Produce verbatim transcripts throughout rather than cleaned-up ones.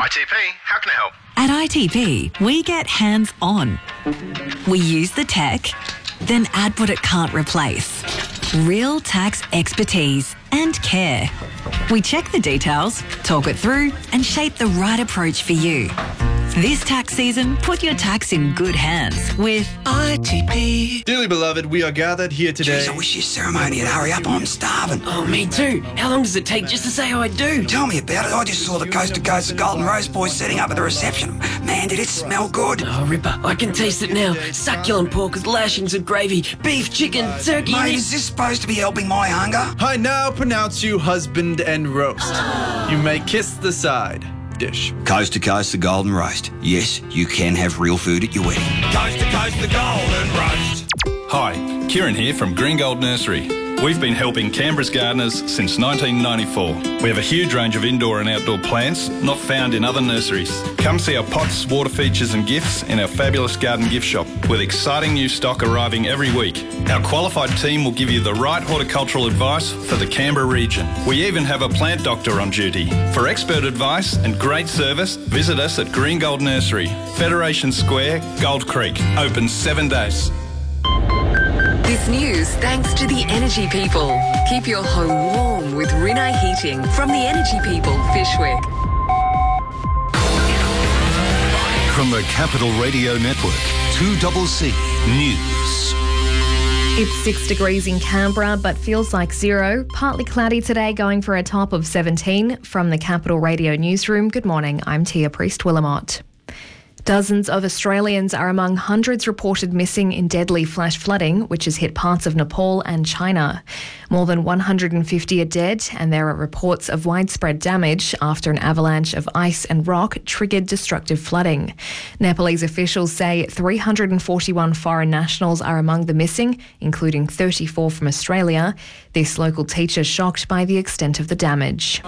I T P, how can I help? At I T P, we get hands-on. We use the tech, then add what it can't replace. Real tax expertise and care. We check the details, talk it through, and shape the right approach for you. This tax season, put your tax in good hands with I T P. Dearly beloved, we are gathered here today. Jeez, I wish your ceremony would hurry up. I'm starving. Oh, me too. How long does it take just to say I do? Tell me about it. I just saw the Coast to Coast Golden Rose boys setting up at the reception. Man, did it smell good. Oh, Ripper, I can taste it now. Succulent pork with lashings of gravy, beef, chicken, turkey... Mate, is this supposed to be helping my hunger? I now pronounce you husband and roast. You may kiss the side dish. Coast to Coast the Golden Roast. Yes, you can have real food at your wedding. Coast to Coast the Golden Roast. Hi, Kieran here from Green Gold Nursery. We've been helping Canberra's gardeners since nineteen ninety-four. We have a huge range of indoor and outdoor plants not found in other nurseries. Come see our pots, water features and gifts in our fabulous garden gift shop with exciting new stock arriving every week. Our qualified team will give you the right horticultural advice for the Canberra region. We even have a plant doctor on duty. For expert advice and great service, visit us at Green Gold Nursery, Federation Square, Gold Creek. Open seven days. This news thanks to the Energy People. Keep your home warm with Rinnai Heating from the Energy People, Fishwick. From the Capital Radio Network, two C C News. It's six degrees in Canberra, but feels like zero. Partly cloudy today, going for a top of seventeen. From the Capital Radio Newsroom, good morning, I'm Tia Priest-Willamott. Dozens of Australians are among hundreds reported missing in deadly flash flooding, which has hit parts of Nepal and China. More than one hundred fifty are dead, and there are reports of widespread damage after an avalanche of ice and rock triggered destructive flooding. Nepalese officials say three hundred forty-one foreign nationals are among the missing, including thirty-four from Australia. This local teacher shocked by the extent of the damage.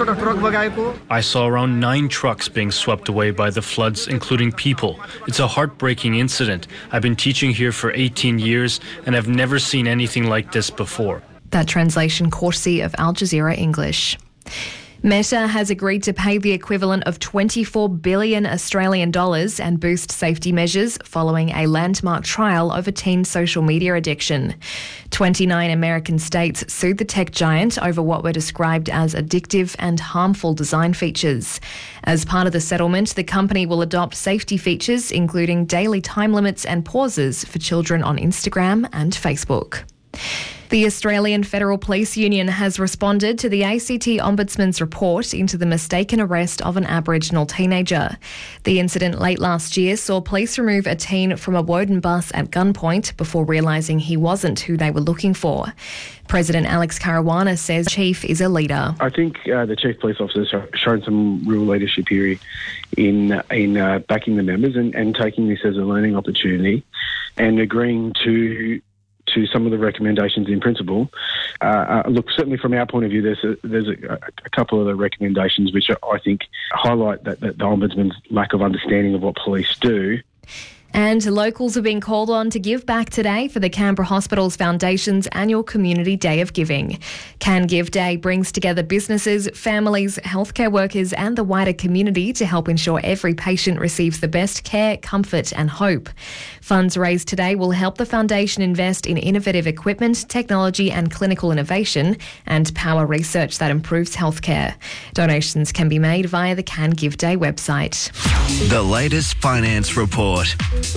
I saw around nine trucks being swept away by the floods, including people. It's a heartbreaking incident. I've been teaching here for eighteen years and I've never seen anything like this before. That translation courtesy of Al Jazeera English. Meta has agreed to pay the equivalent of twenty-four billion Australian dollars and boost safety measures following a landmark trial over teen social media addiction. twenty-nine American states sued the tech giant over what were described as addictive and harmful design features. As part of the settlement, the company will adopt safety features including daily time limits and pauses for children on Instagram and Facebook. The Australian Federal Police Union has responded to the A C T Ombudsman's report into the mistaken arrest of an Aboriginal teenager. The incident late last year saw police remove a teen from a Woden bus at gunpoint before realising he wasn't who they were looking for. President Alex Caruana says Chief is a leader. I think uh, the Chief Police Officer has shown some real leadership here in in uh, backing the members and, and taking this as a learning opportunity and agreeing to to some of the recommendations in principle. Uh, uh, look, certainly from our point of view, there's a, there's a, a couple of the recommendations which I think highlight that, that the Ombudsman's lack of understanding of what police do. And locals are being called on to give back today for the Canberra Hospitals Foundation's annual Community Day of Giving. Can Give Day brings together businesses, families, healthcare workers and the wider community to help ensure every patient receives the best care, comfort and hope. Funds raised today will help the foundation invest in innovative equipment, technology and clinical innovation and power research that improves healthcare. Donations can be made via the Can Give Day website. The latest finance report.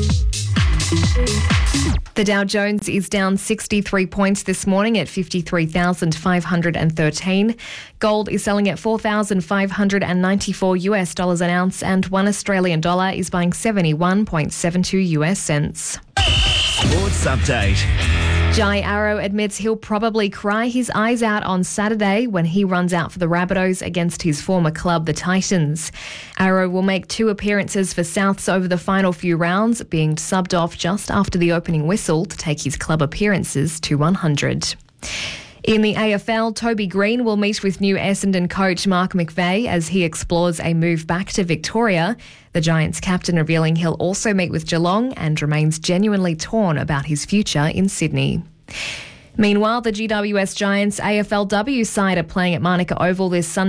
The Dow Jones is down sixty-three points this morning at fifty-three thousand five hundred thirteen. Gold is selling at four thousand five hundred ninety-four US dollars an ounce and one Australian dollar is buying seventy-one point seven two US cents. Sports update. Jai Arrow admits he'll probably cry his eyes out on Saturday when he runs out for the Rabbitohs against his former club, the Titans. Arrow will make two appearances for Souths over the final few rounds, being subbed off just after the opening whistle to take his club appearances to one hundred. In the A F L, Toby Green will meet with new Essendon coach Mark McVeigh as he explores a move back to Victoria. The Giants captain revealing he'll also meet with Geelong and remains genuinely torn about his future in Sydney. Meanwhile, the G W S Giants A F L W side are playing at Manuka Oval this Sunday.